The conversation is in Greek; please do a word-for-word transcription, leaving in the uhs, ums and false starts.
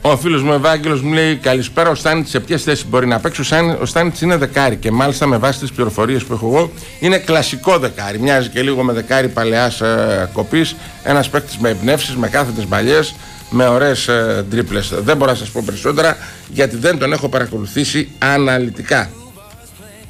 Ο φίλος μου Ευάγγελος μου λέει: καλησπέρα. Ο Στάνιτς σε ποιες θέσεις μπορεί να παίξει? Ο Στάνιτς είναι δεκάρι και μάλιστα με βάση τις πληροφορίες που έχω εγώ είναι κλασικό δεκάρι. Μοιάζει και λίγο με δεκάρι παλαιάς ε, κοπής. Ένας παίκτης με εμπνεύσεις, με κάθετες μπαλιές, με ωραίες ε, τρίπλες. Δεν μπορώ να σας πω περισσότερα γιατί δεν τον έχω παρακολουθήσει αναλυτικά.